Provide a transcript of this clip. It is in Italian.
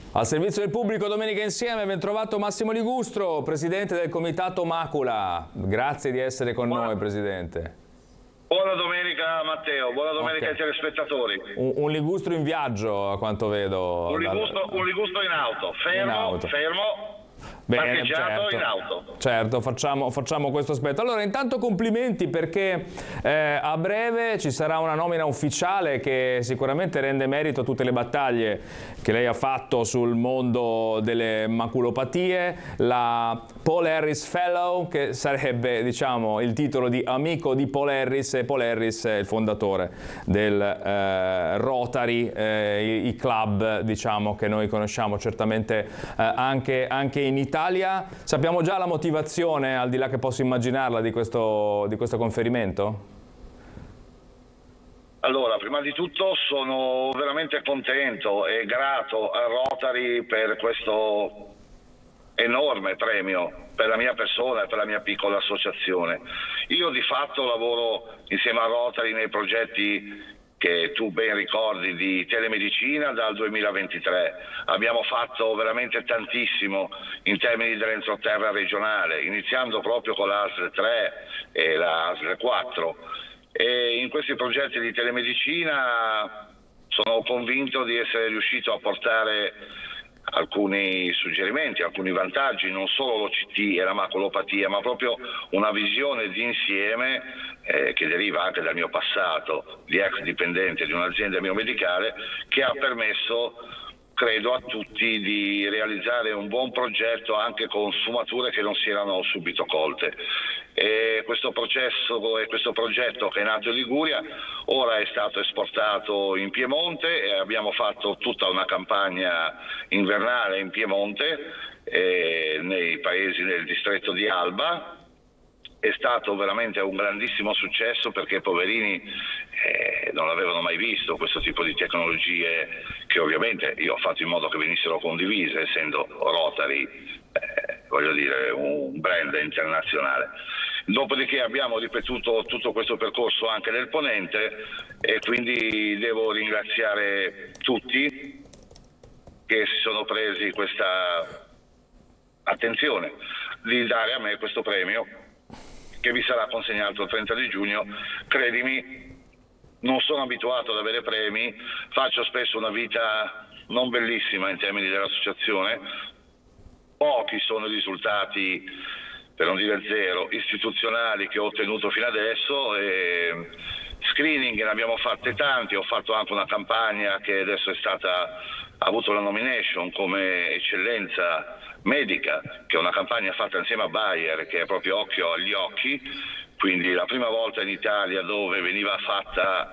Al servizio del pubblico Domenica Insieme, ben trovato Massimo Ligustro, presidente del Comitato Macula. Grazie di essere con noi, presidente. Buona domenica Matteo, buona domenica ai telespettatori. Un Ligustro in viaggio, a quanto vedo. Un Ligustro in auto, fermo. Bene, parcheggiato in auto. Certo, facciamo questo aspetto. Allora, intanto complimenti perché a breve ci sarà una nomina ufficiale che sicuramente rende merito a tutte le battaglie che lei ha fatto sul mondo delle maculopatie, la Paul Harris Fellow, che sarebbe, diciamo, il titolo di amico di Paul Harris, e Paul Harris è il fondatore del Rotary, i club, diciamo, che noi conosciamo certamente anche in Italia. Sappiamo già la motivazione, al di là che posso immaginarla, di questo conferimento? Allora, prima di tutto sono veramente contento e grato a Rotary per questo enorme premio per la mia persona e per la mia piccola associazione. Io di fatto lavoro insieme a Rotary nei progetti che tu ben ricordi di telemedicina dal 2023. Abbiamo fatto veramente tantissimo in termini dell'entroterra regionale, iniziando proprio con la ASL 3 e la ASL 4. E in questi progetti di telemedicina sono convinto di essere riuscito a portare alcuni suggerimenti, alcuni vantaggi, non solo l'OCT e la maculopatia, ma proprio una visione di insieme che deriva anche dal mio passato di ex dipendente di un'azienda biomedicale, che ha permesso, credo, a tutti di realizzare un buon progetto anche con sfumature che non si erano subito colte. E questo processo e questo progetto che è nato in Liguria ora è stato esportato in Piemonte e abbiamo fatto tutta una campagna invernale in Piemonte, nei paesi del distretto di Alba. È stato veramente un grandissimo successo perché i poverini non avevano mai visto questo tipo di tecnologie, che ovviamente io ho fatto in modo che venissero condivise, essendo Rotary, voglio dire, un brand internazionale. Dopodiché abbiamo ripetuto tutto questo percorso anche nel Ponente e quindi devo ringraziare tutti che si sono presi questa attenzione di dare a me questo premio, che vi sarà consegnato il 30 di giugno. Credimi, non sono abituato ad avere premi, faccio spesso una vita non bellissima in termini dell'associazione, pochi sono i risultati, per non dire zero, istituzionali che ho ottenuto fino adesso, e screening ne abbiamo fatte tanti. Ho fatto anche una campagna che adesso ha avuto la nomination come eccellenza medica, che è una campagna fatta insieme a Bayer, che è proprio occhio agli occhi, quindi la prima volta in Italia dove veniva fatta